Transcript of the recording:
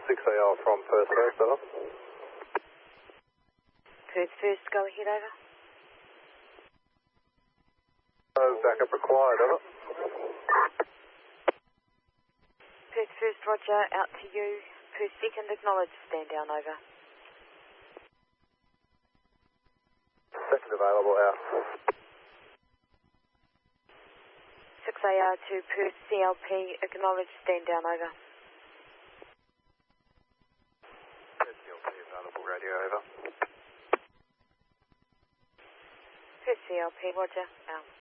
6AR from Perth First, over. Perth First, go ahead, over. Backup required, over. Perth First, roger, out to you. Perth Second, acknowledge, stand down, over. Second available, out. 6AR to Perth CLP, acknowledge, stand down, over. CLP available, radio, over. Perth CLP, roger, out.